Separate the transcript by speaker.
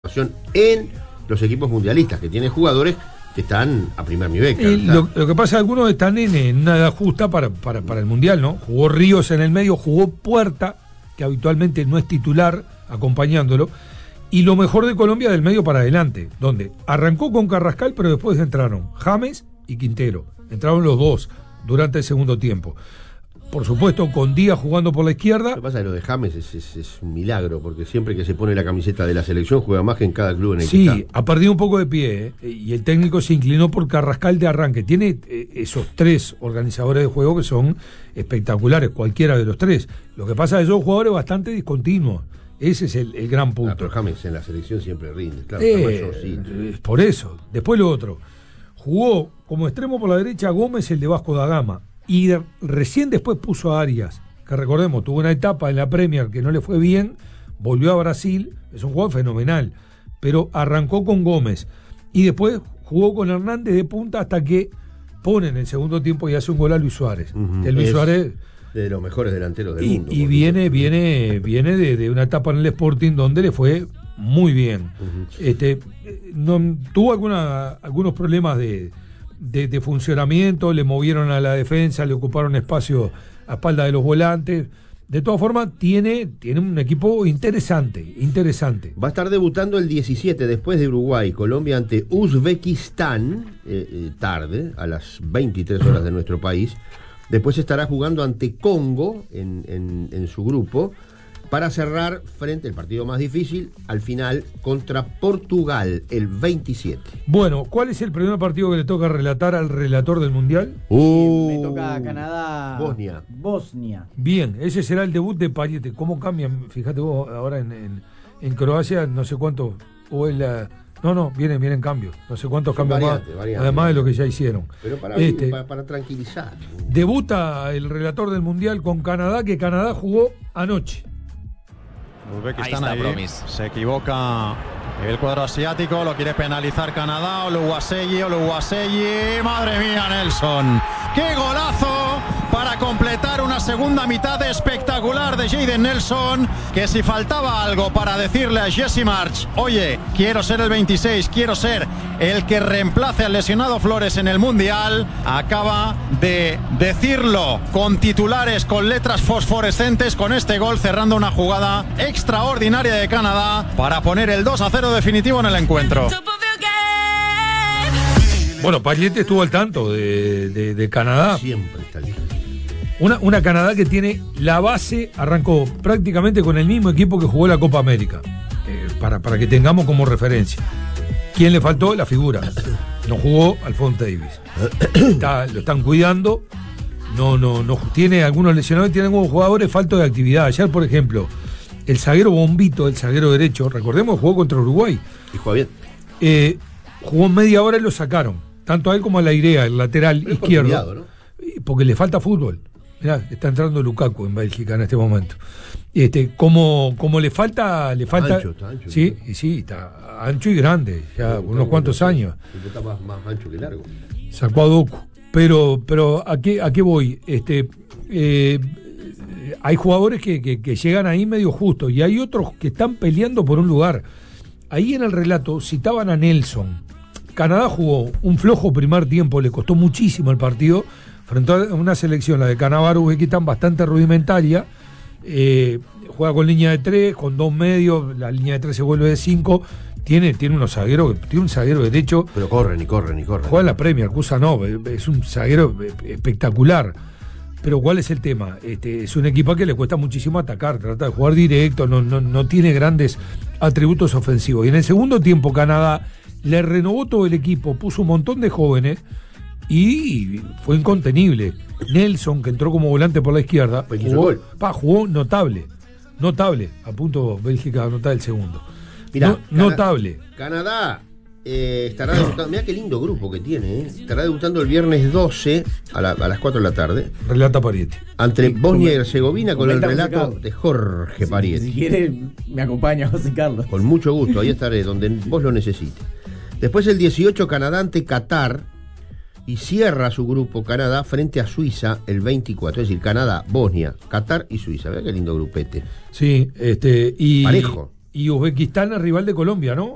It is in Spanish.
Speaker 1: en los equipos mundialistas, que tienen jugadores que están a primer nivel.
Speaker 2: Lo que pasa es que algunos están en una edad justa para el Mundial, ¿no? Jugó Ríos en el medio, jugó Puerta, que habitualmente no es titular, acompañándolo, y lo mejor de Colombia del medio para adelante, donde arrancó con Carrascal, pero después entraron James y Quintero. Entraron los dos durante el segundo tiempo. Por supuesto, con Díaz jugando por la izquierda.
Speaker 1: Lo que pasa es que lo de James es un milagro, porque siempre que se pone la camiseta de la selección juega más que en cada club en el que está.
Speaker 2: Sí, ha perdido un poco de pie, y el técnico se inclinó por Carrascal de arranque. Tiene esos tres organizadores de juego que son espectaculares, cualquiera de los tres. Lo que pasa es que son jugadores bastante discontinuos. Ese es el gran punto.
Speaker 1: Pero James en la selección siempre rinde, claro.
Speaker 2: Por eso. Después lo otro. Jugó como extremo por la derecha Gómez, el de Vasco da Gama. Y recién después puso a Arias, que recordemos, tuvo una etapa en la Premier que no le fue bien, volvió a Brasil, es un jugador fenomenal, pero arrancó con Gómez y después jugó con Hernández de punta hasta que pone en el segundo tiempo y hace un gol a Luis Suárez. Luis Suárez
Speaker 1: de los mejores delanteros del mundo.
Speaker 2: Y viene de una etapa en el Sporting donde le fue muy bien. Tuvo algunos problemas de funcionamiento, le movieron a la defensa, le ocuparon espacio a espalda de los volantes. De todas formas, tiene un equipo interesante. Va
Speaker 1: a estar debutando el 17 después de Uruguay, Colombia ante Uzbekistán, tarde, a las 23 horas de nuestro país. Después estará jugando ante Congo en su grupo, para cerrar frente al partido más difícil, al final, contra Portugal, el 27.
Speaker 2: Bueno, ¿cuál es el primer partido que le toca relatar al relator del Mundial?
Speaker 3: Me toca Canadá.
Speaker 1: Bosnia.
Speaker 2: Bien, ese será el debut de Pariete. ¿Cómo cambian? Fíjate vos, ahora en Croacia, no sé cuánto, o es la... No, vienen cambios. No sé cuántos cambios más, además de lo que ya hicieron.
Speaker 1: Pero para tranquilizar.
Speaker 2: Debuta el relator del Mundial con Canadá, que Canadá jugó anoche.
Speaker 4: Uzbekistán ahí se equivoca el cuadro asiático, lo quiere penalizar Canadá. Oluwaseyi, madre mía, Nelson, qué golazo para completar una segunda mitad espectacular de Jayden Nelson, que si faltaba algo para decirle a Jesse Marsch, oye, quiero ser el 26, quiero ser el que reemplace al lesionado Flores en el Mundial, acaba de decirlo con titulares, con letras fosforescentes, con este gol cerrando una jugada extraordinaria de Canadá para poner el 2-0 definitivo en el encuentro.
Speaker 2: Bueno, Pariete estuvo al tanto de Canadá.
Speaker 1: Siempre está listo.
Speaker 2: Una Canadá que tiene la base, arrancó prácticamente con el mismo equipo que jugó la Copa América, para que tengamos como referencia. ¿Quién le faltó? La figura. No jugó Alphonso Davies. Lo están cuidando. No tiene algunos lesionados, tiene algunos jugadores faltos de actividad. Ayer, por ejemplo, el zaguero Bombito, el zaguero derecho, recordemos, jugó contra Uruguay.
Speaker 1: Y jugó bien.
Speaker 2: Jugó media hora y lo sacaron. Tanto a él como a la Irea, el lateral izquierdo.
Speaker 1: Cuidado, ¿no?
Speaker 2: Porque le falta fútbol. Mirá, está entrando Lukaku en Bélgica en este momento. Como le falta.
Speaker 1: Está ancho.
Speaker 2: Sí, está ancho y grande, ya unos cuantos años.
Speaker 1: Está más ancho que largo.
Speaker 2: Sacó a Doku. Pero ¿a qué voy? Hay jugadores que llegan ahí medio justo y hay otros que están peleando por un lugar. Ahí en el relato citaban a Nelson. Canadá jugó un flojo primer tiempo, le costó muchísimo el partido frente a una selección, la de Canadá, Uzbekistán, bastante rudimentaria. Juega con línea de 3, con 2 medios, la línea de 3 se vuelve de 5. Tiene unos zagueros, tiene un zaguero derecho.
Speaker 1: Pero corren.
Speaker 2: Juega en la Premier, Kusanov, es un zaguero espectacular. Pero ¿cuál es el tema? Es un equipo que le cuesta muchísimo atacar, trata de jugar directo, no tiene grandes atributos ofensivos. Y en el segundo tiempo Canadá le renovó todo el equipo, puso un montón de jóvenes y fue incontenible. Nelson, que entró como volante por la izquierda, jugó notable. A punto Bélgica de anotar el segundo.
Speaker 1: Mirá,
Speaker 2: notable.
Speaker 1: Canadá estará debutando, mirá qué lindo grupo que tiene, estará debutando el viernes 12 a las 4 de la tarde.
Speaker 2: Relata Pariete.
Speaker 1: Ante Bosnia y Herzegovina con el relato de Jorge Pariete.
Speaker 3: Si quiere, me acompaña José Carlos.
Speaker 1: Con mucho gusto, ahí estaré, donde vos lo necesites. Después el 18, Canadá ante Qatar. Y cierra su grupo Canadá frente a Suiza el 24. Es decir, Canadá, Bosnia, Qatar y Suiza. Vea qué lindo grupete.
Speaker 2: Sí,
Speaker 1: parejo.
Speaker 2: Y Uzbekistán es rival de Colombia, ¿no?